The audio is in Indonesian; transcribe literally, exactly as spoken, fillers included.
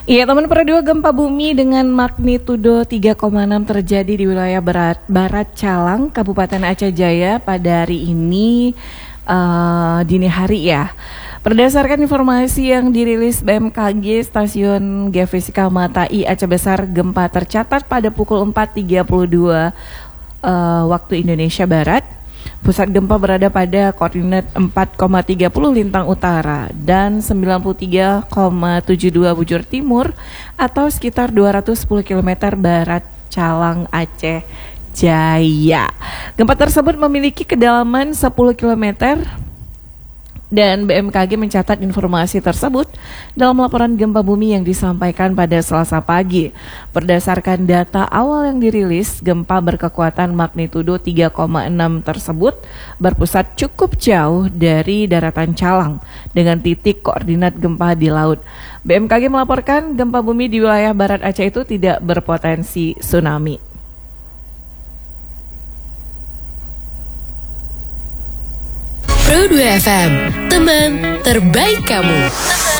Iya teman peristiwa gempa bumi dengan magnitudo tiga koma enam terjadi di wilayah barat, barat Calang, Kabupaten Aceh Jaya pada hari ini uh, dini hari ya. Berdasarkan informasi yang dirilis B M K G Stasiun Geofisika Matai Aceh Besar, gempa tercatat pada pukul empat tiga puluh dua uh, waktu Indonesia Barat. Pusat gempa berada pada koordinat empat koma tiga puluh lintang utara dan sembilan puluh tiga koma tujuh dua bujur timur atau sekitar dua ratus sepuluh kilometer barat Calang, Aceh Jaya. Gempa tersebut memiliki kedalaman sepuluh kilometer dan B M K G mencatat informasi tersebut dalam laporan gempa bumi yang disampaikan pada Selasa pagi. Berdasarkan data awal yang dirilis, gempa berkekuatan magnitudo tiga koma enam tersebut berpusat cukup jauh dari daratan Calang dengan titik koordinat gempa di laut. B M K G melaporkan gempa bumi di wilayah barat Aceh itu tidak berpotensi tsunami. Pro dua F M, teman terbaik kamu.